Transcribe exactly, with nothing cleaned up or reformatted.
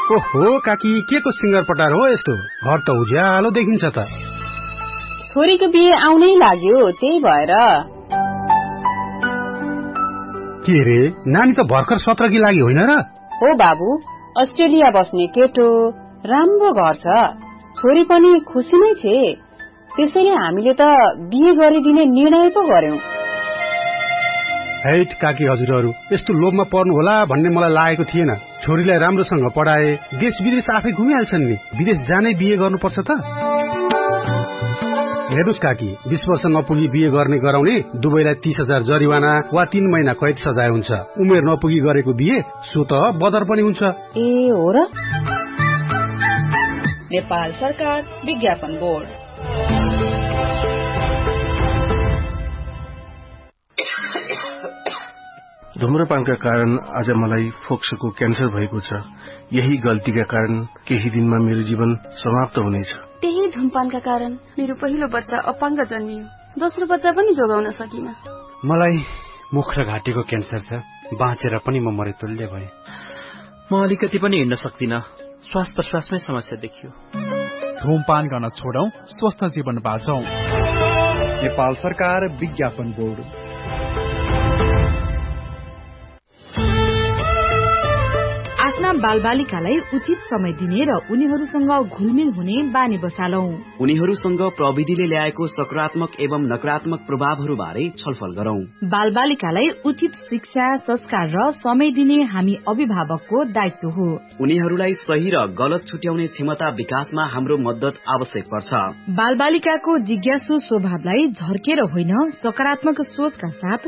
ओहो काकी, के को सिंगार पटार हो यस्तो? घर त उज्यालो देखिन्छ त। छोरीको बिहे आउनै लाग्यो, त्यही भएर। के रे, नानी त भर्खर सत्रकी लागि होइन र? हो बाबु, अस्ट्रेलिया बस्ने केटो, राम्रो घर छ, छोरी पनि खुसी नै छे। त्यसैले हामीले त बिहे गरिदिने निर्णय पो गर्यौं। हैट काकी हजुरहरू, यस्तो लोभमा पर्नु होला भन्ने मलाई लागेको थिएन। छोरीलाई राम्रोसँग पढाए, देश विदेश आफै घुमिहाल्छन् नि। विदेश जानै बिहे गर्नुपर्छ त? हेर्नुस् काकी, बीस वर्ष नपुगी बिहे गर्ने गराउने दुवैलाई तीस हजार जरिवाना वा तीन महिना कैद सजाय हुन्छ। उमेर नपुगी गरेको बिहे सो त बदर पनि हुन्छ। ए हो र? नेपाल सरकार विज्ञापन बोर्ड। धूम्रपानका कारण आज मलाई फोक्सोको क्यान्सर भएको छ। यही गल्तीका कारण केही दिनमा मेरो जीवन समाप्त हुनेछ। त्यही धूमपानका कारण मेरो पहिलो बच्चा अपाङ्ग जन्मियो, दोस्रो बच्चा पनि जोगाउन सकिन। मलाई मुख र घाँटीको क्यान्सर छ, बाँचेर पनि म मरेतुल्य भए। म अलिकति पनि हिँड्न सक्दिन, श्वास प्रश्वासमै समस्या देखियो। धूमपान गर्न छोडौं, स्वस्थ जीवन बाँचौं। नेपाल सरकार विज्ञापन बोर्ड। आफ्ना बालबालिकालाई उचित समय दिने र उनीहरूसँग घुलमिल हुने बानी बसालौं। उनीहरूसँग प्रविधिले ल्याएको सकारात्मक एवं नकारात्मक प्रभावहरू बारे छलफल गरौं। बालबालिकालाई उचित शिक्षा, संस्कार र समय दिने हामी अभिभावकको दायित्व हो। उनीहरूलाई सही र गलत छुट्याउने क्षमता विकासमा हाम्रो मद्दत आवश्यक पर्छ। बालबालिकाको जिज्ञासु स्वभावलाई झर्केर होइन, सकारात्मक सोचका साथ